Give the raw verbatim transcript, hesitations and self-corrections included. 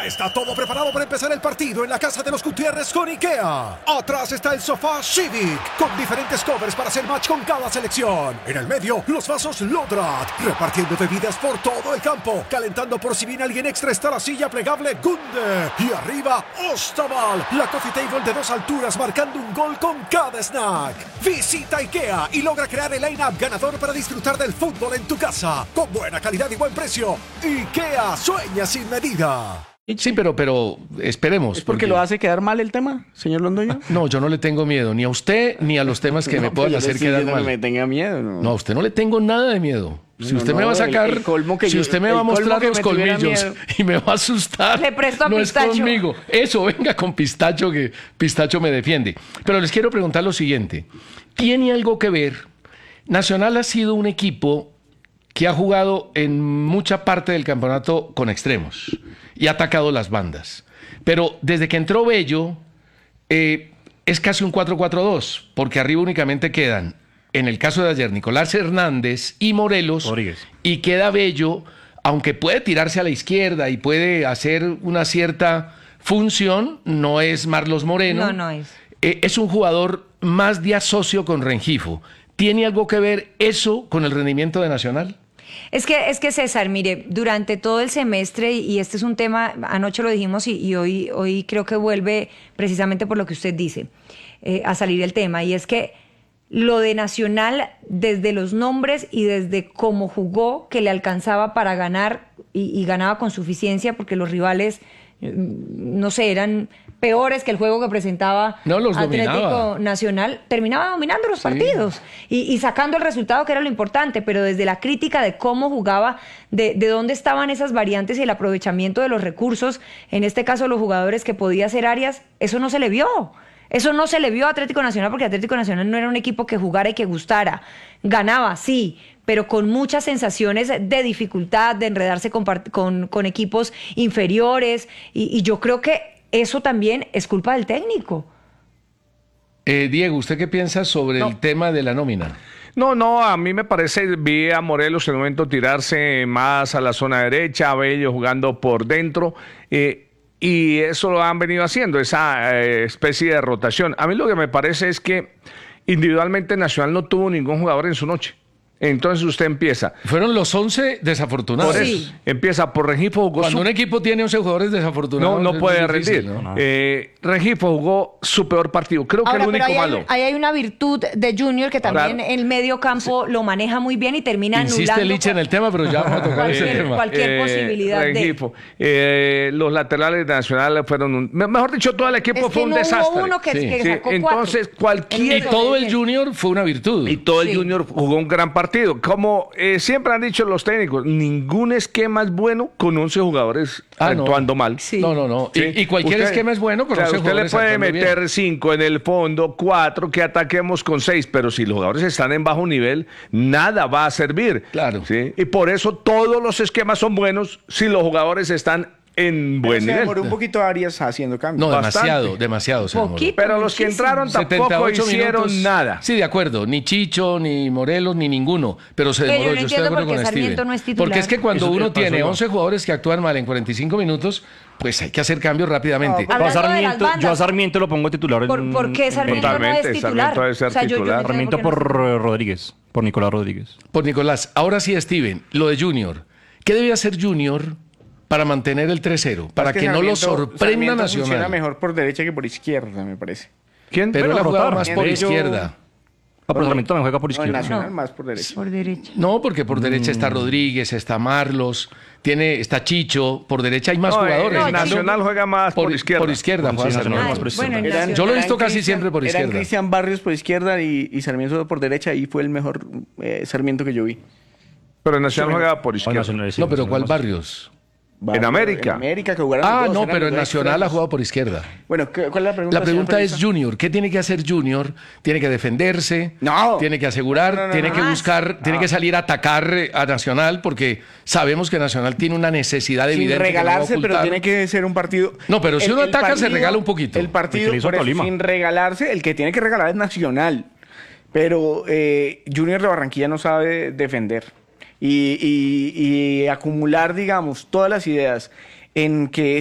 Ya está todo preparado para empezar el partido en la casa de los Gutiérrez con IKEA. Atrás está el sofá Civic, con diferentes covers para hacer match con cada selección. En el medio, los vasos Lodrat, repartiendo bebidas por todo el campo. Calentando por si viene alguien extra está la silla plegable Gunde. Y arriba, Ostaval, la coffee table de dos alturas marcando un gol con cada snack. Visita IKEA y logra crear el line-up ganador para disfrutar del fútbol en tu casa. Con buena calidad y buen precio. IKEA, sueña sin medida. Sí, pero, pero esperemos. ¿Es porque, porque lo hace quedar mal el tema, señor Londoño? No, yo no le tengo miedo, ni a usted, ni a los temas que no, me puedan hacer quedar mal. No me tenga miedo. No. no, a usted no le tengo nada de miedo. Si no, usted no, me va a sacar, el, el colmo que si yo, usted me va a mostrar los colmillos y me va a asustar, le presto a no Pistacho. Es conmigo. Eso, venga con Pistacho, que Pistacho me defiende. Pero les quiero preguntar lo siguiente. ¿Tiene algo que ver? Nacional ha sido un equipo que ha jugado en mucha parte del campeonato con extremos y ha atacado las bandas. Pero desde que entró Bello, eh, es casi un cuatro cuatro dos, porque arriba únicamente quedan, en el caso de ayer, Nicolás Hernández y Morelos, Rodríguez. Y queda Bello, aunque puede tirarse a la izquierda y puede hacer una cierta función, no es Marlos Moreno. No, no es. Eh, es un jugador más de asocio con Rengifo. ¿Tiene algo que ver eso con el rendimiento de Nacional? Es que, es que César, mire, durante todo el semestre, y este es un tema, anoche lo dijimos y, y hoy, hoy creo que vuelve precisamente por lo que usted dice, eh, a salir el tema, y es que lo de Nacional, desde los nombres y desde cómo jugó, que le alcanzaba para ganar y, y ganaba con suficiencia, porque los rivales, no sé, eran peores que el juego que presentaba no, los Atlético dominaba. Nacional, terminaba dominando los sí. partidos y, y sacando el resultado, que era lo importante, pero desde la crítica de cómo jugaba, de, de dónde estaban esas variantes y el aprovechamiento de los recursos, en este caso los jugadores que podía hacer Arias, eso no se le vio. Eso no se le vio a Atlético Nacional, porque Atlético Nacional no era un equipo que jugara y que gustara. Ganaba, sí, pero con muchas sensaciones de dificultad, de enredarse con, con, con equipos inferiores, y, y yo creo que eso también es culpa del técnico. Eh, Diego, ¿usted qué piensa sobre no. el tema de la nómina? No, no, a mí me parece, vi a Morelos en el momento tirarse más a la zona derecha, a Bello jugando por dentro, eh, y eso lo han venido haciendo, esa eh, especie de rotación. A mí lo que me parece es que individualmente Nacional no tuvo ningún jugador en su noche. Entonces usted empieza. Fueron los once desafortunados. Por eso, sí. Empieza por Rengifo. Cuando su... un equipo tiene once jugadores desafortunados. No, no puede rendir. ¿no? No. Eh, Rengifo jugó su peor partido. Creo Ahora, que el único ahí malo. Hay, ahí hay una virtud de Junior que también en el medio campo sí. lo maneja muy bien y termina anulando. Insiste Licha en el tema, pero ya vamos a tocar cualquier, ese tema. Cualquier eh, posibilidad Rengifo. de... Eh, los laterales de Nacional fueron un... Mejor dicho, todo el equipo es fue que un no desastre. Hubo uno que, sí. que sí. sacó Entonces, cualquier... Y todo el Junior fue una virtud. Y todo el sí. Junior jugó un gran partido. Como eh, siempre han dicho los técnicos, ningún esquema es bueno con once jugadores ah, actuando no. mal. Sí. No, no, no. ¿Sí? Y, y cualquier usted, esquema es bueno con claro, once usted jugadores. Usted le puede meter bien. cinco en el fondo, cuatro, que ataquemos con seis, pero si los jugadores están en bajo nivel, nada va a servir. Claro. ¿Sí? Y por eso todos los esquemas son buenos si los jugadores están en buen se nivel. demoró un poquito Arias haciendo cambios. No, Bastante. demasiado, demasiado se demoró. Poquito, Pero los que entraron tampoco hicieron minutos, nada. Sí, de acuerdo. Ni Chicho, ni Morelos, ni ninguno. Pero se demoró. Pero yo, no yo estoy de acuerdo con Sarmiento Steven. No es titular. Porque es que cuando Eso, uno eso tiene yo. once jugadores que actúan mal en cuarenta y cinco minutos, pues hay que hacer cambios rápidamente. No, Yo a, Hablando de las Sarmiento, bandas. yo a Sarmiento lo pongo titular. En, ¿Por, ¿por qué Sarmiento Totalmente, no es titular? Sarmiento debe ser O sea, yo- yo titular. no Sarmiento entiendo por por qué no. Rodríguez, por Nicolás Rodríguez. Por Nicolás. Ahora sí, Steven, lo de Junior. ¿Qué debe hacer Junior para mantener el tres cero? Para Es que, no lo Sarmiento- sorprenda Sarmiento Nacional. funciona mejor por derecha que por izquierda, me parece. ¿Quién? Pero él Pero ha jugado rotar. más por Bello- izquierda. Ah, pero Sarmiento también juega por No, en izquierda. Nacional No. más por derecha. Por derecha. No, porque por derecha está Mm. Rodríguez, está Marlos, tiene, está Chicho, por derecha hay más No, jugadores. el No, Nacional juega más por, izquierda. Por izquierda, Sí, juega Nacional Sarmiento. más por Ay, bueno, izquierda. en Eran- Nacional. Yo lo he eran visto casi Cristian- siempre por Eran izquierda. Cristian Barrios por izquierda y, y Sarmiento por derecha, y fue el mejor eh, Sarmiento que yo vi. Pero el Nacional Sí, juega por Oh, izquierda. Nacional, sí, No, pero Nacional ¿cuál más- Barrios? Barrios, América. En América, que jugaron los Ah, dos, no, eran pero los en dos Nacional ha extremos. jugado por izquierda. Bueno, ¿qué- ¿cuál es la pregunta? La pregunta señor es periodista? Junior. ¿Qué tiene que hacer Junior? Tiene que defenderse, No. tiene que asegurar, No, no, no, tiene no, que no. buscar, tiene que salir a atacar eh, a Nacional, porque sabemos que Nacional tiene una necesidad Sin evidente. que no va a regalarse, pero ocultar. tiene que ser un partido. No, pero si uno ataca, se regala un poquito. El El partido, que le hizo por a eso, Tolima. sin regalarse, el que tiene que regalar es Nacional. Pero eh, Junior de Barranquilla no sabe defender. Y, y- y acumular, digamos, todas las ideas en que